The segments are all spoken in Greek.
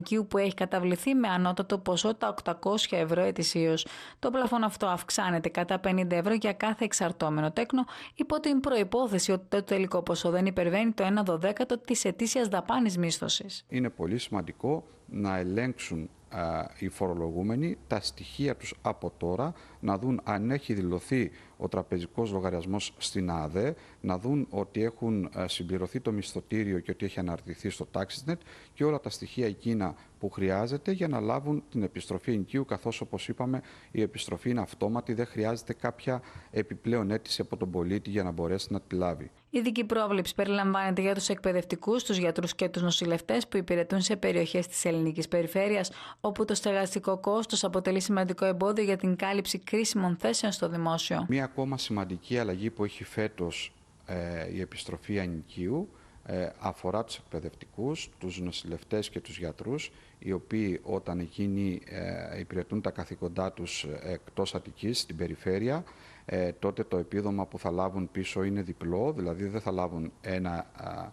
που έχει καταβληθεί με ανώτατο ποσό τα 800 ευρώ ετησίως. Το πλαφόν αυτό αυξάνεται κατά 50 ευρώ για κάθε εξαρτώμενο τέκνο, υπό την προϋπόθεση ότι το τελικό ποσό δεν υπερβαίνει το 1/12 της ετήσιας δαπάνης μίσθωσης. Είναι πολύ σημαντικό να ελέγξουν οι φορολογούμενοι τα στοιχεία τους από τώρα, να δουν αν έχει δηλωθεί ο τραπεζικός λογαριασμός στην ΑΔΕ, να δουν ότι έχουν συμπληρωθεί το μισθωτήριο και ότι έχει αναρτηθεί στο TaxNet και όλα τα στοιχεία εκείνα που χρειάζεται για να λάβουν την επιστροφή ενοικίου, καθώς όπως είπαμε η επιστροφή είναι αυτόματη, δεν χρειάζεται κάποια επιπλέον αίτηση από τον πολίτη για να μπορέσει να τη λάβει. Η ειδική πρόβλεψη περιλαμβάνεται για τους εκπαιδευτικούς, τους γιατρούς και τους νοσηλευτές που υπηρετούν σε περιοχές της ελληνικής περιφέρειας, όπου το στεγαστικό κόστος αποτελεί σημαντικό εμπόδιο για την κάλυψη κρίσιμων θέσεων στο δημόσιο. Μία ακόμα σημαντική αλλαγή που έχει φέτος η επιστροφή ενοικίου αφορά τους εκπαιδευτικούς, τους νοσηλευτές και τους γιατρούς, οι οποίοι όταν εκείνοι υπηρετούν τα καθήκοντά τους εκτός Αττικής, στην περιφέρεια, τότε το επίδομα που θα λάβουν πίσω είναι διπλό, δηλαδή δεν θα λάβουν ένα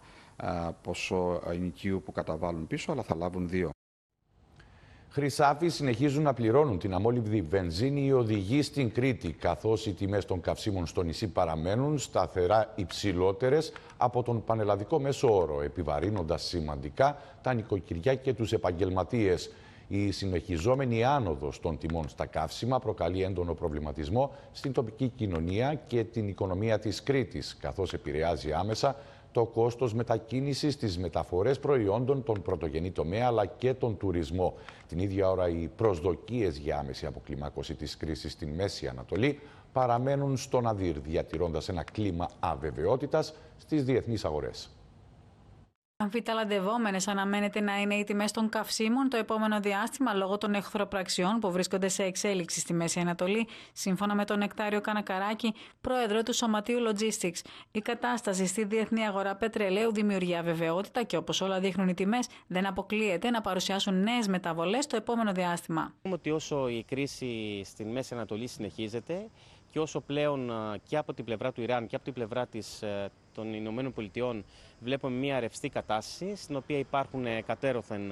ποσό ενοικίου που καταβάλουν πίσω, αλλά θα λάβουν δύο. Χρυσάφοι συνεχίζουν να πληρώνουν την αμόλυβδη βενζίνη οι οδηγοί στην Κρήτη, καθώς οι τιμές των καυσίμων στο νησί παραμένουν σταθερά υψηλότερες από τον πανελλαδικό μέσο όρο, επιβαρύνοντας σημαντικά τα νοικοκυριά και τους επαγγελματίες. Η συνεχιζόμενη άνοδος των τιμών στα καύσιμα προκαλεί έντονο προβληματισμό στην τοπική κοινωνία και την οικονομία της Κρήτης, καθώς επηρεάζει άμεσα το κόστος μετακίνησης, τις μεταφορές προϊόντων, τον πρωτογενή τομέα αλλά και τον τουρισμό. Την ίδια ώρα οι προσδοκίες για άμεση αποκλιμάκωση της κρίσης στην Μέση Ανατολή παραμένουν στον αδύρ, διατηρώντας ένα κλίμα αβεβαιότητας στις διεθνείς αγορές. Αμφιταλαντευόμενες αναμένεται να είναι οι τιμές των καυσίμων το επόμενο διάστημα λόγω των εχθροπραξιών που βρίσκονται σε εξέλιξη στη Μέση Ανατολή, σύμφωνα με τον Νεκτάριο Κανακαράκη, πρόεδρο του Σωματείου Logistics. Η κατάσταση στη διεθνή αγορά πετρελαίου δημιουργεί αβεβαιότητα και όπως όλα δείχνουν οι τιμές, δεν αποκλείεται να παρουσιάσουν νέες μεταβολές το επόμενο διάστημα. Ότι όσο η κρίση στη Μέση Ανατολή συνεχίζεται και όσο πλέον και από την πλευρά του Ιράν και από την πλευρά των Ηνωμένων Πολιτειών βλέπουμε μια ρευστή κατάσταση στην οποία υπάρχουν κατέρωθεν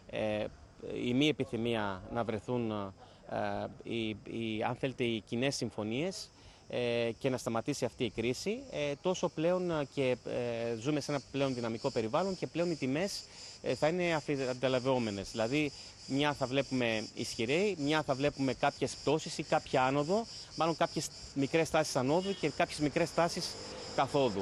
η μη επιθυμία να βρεθούν αν θέλετε οι κοινές συμφωνίες και να σταματήσει αυτή η κρίση, τόσο πλέον και ζούμε σε ένα πλέον δυναμικό περιβάλλον και πλέον οι τιμές θα είναι αμφιταλαντευόμενες. Δηλαδή μια θα βλέπουμε ισχυρή, μια θα βλέπουμε κάποιες πτώσεις ή κάποια άνοδο, μάλλον κάποιες μικρές τάσεις ανόδου και κάποιες μικρές τάσεις καθόδου.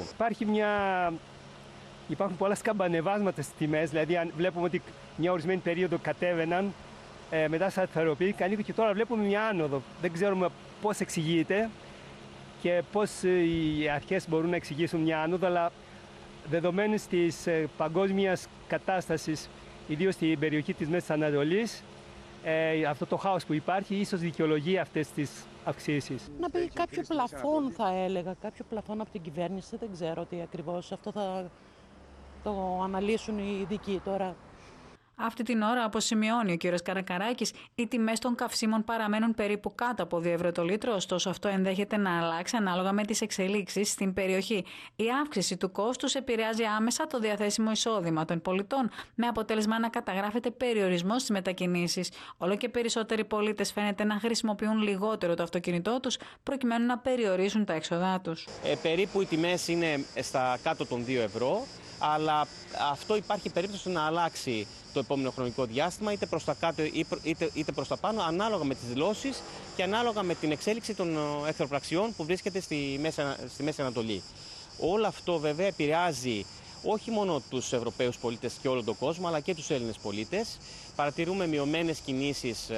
Υπάρχουν πολλά σκαμπανεβάσματα στις τιμές, δηλαδή αν βλέπουμε ότι μια ορισμένη περίοδο κατέβαιναν, μετά σταθεροποιήθηκαν και τώρα βλέπουμε μια άνοδο. Δεν ξέρουμε πώς εξηγείται και πώς οι αρχές μπορούν να εξηγήσουν μια άνοδο, αλλά δεδομένης της παγκόσμιας κατάστασης, ιδίως στην περιοχή της Μέσης Ανατολής, αυτό το χάος που υπάρχει ίσως δικαιολογεί αυτές τις αυξήσεις. Να πει κάποιο πλαφόν, θα έλεγα, κάποιο πλαφόν από την κυβέρνηση, δεν ξέρω τι ακριβώς, αυτό θα το αναλύσουν οι ειδικοί τώρα. Αυτή την ώρα, όπως σημειώνει ο κ. Καρακαράκης, οι τιμές των καυσίμων παραμένουν περίπου κάτω από 2 ευρώ το λίτρο, ωστόσο αυτό ενδέχεται να αλλάξει ανάλογα με τις εξελίξεις στην περιοχή. Η αύξηση του κόστους επηρεάζει άμεσα το διαθέσιμο εισόδημα των πολιτών, με αποτέλεσμα να καταγράφεται περιορισμός στις μετακινήσεις. Όλο και περισσότεροι πολίτες φαίνεται να χρησιμοποιούν λιγότερο το αυτοκίνητό τους, προκειμένου να περιορίσουν τα έξοδά τους. Περίπου οι τιμές είναι στα κάτω των 2 ευρώ. Αλλά αυτό υπάρχει περίπτωση να αλλάξει το επόμενο χρονικό διάστημα, είτε προς τα κάτω είτε προς τα πάνω, ανάλογα με τις δηλώσεις και ανάλογα με την εξέλιξη των εχθροπραξιών που βρίσκεται στη Μέση Ανατολή. Όλο αυτό βέβαια επηρεάζει όχι μόνο τους Ευρωπαίους πολίτες και όλο τον κόσμο, αλλά και τους Έλληνες πολίτες. Παρατηρούμε μειωμένες κινήσεις,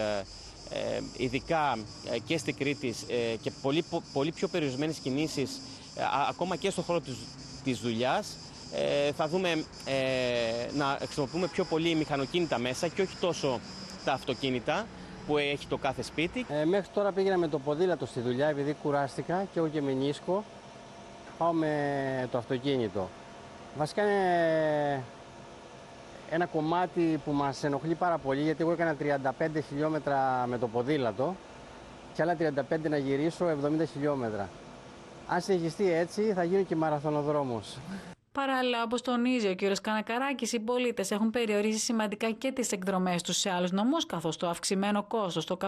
ειδικά και στην Κρήτη, και πολύ πιο περιορισμένες κινήσεις ακόμα και στον χώρο της δουλειάς. Θα δούμε να χρησιμοποιούμε πιο πολύ μηχανοκίνητα μέσα και όχι τόσο τα αυτοκίνητα που έχει το κάθε σπίτι. Μέχρι τώρα πήγαινα με το ποδήλατο στη δουλειά επειδή κουράστηκα και εγώ και μενίσκο. Πάω με το αυτοκίνητο. Βασικά είναι ένα κομμάτι που μας ενοχλεί πάρα πολύ, γιατί εγώ έκανα 35 χιλιόμετρα με το ποδήλατο και άλλα 35 να γυρίσω 70 χιλιόμετρα. Αν συνεχιστεί έτσι θα γίνω και μαραθωνοδρόμος. Παράλληλα, όπως τονίζει ο κ. Κανακαράκης, οι πολίτες έχουν περιορίσει σημαντικά και τις εκδρομές τους σε άλλους νομούς, καθώς το αυξημένο κόστος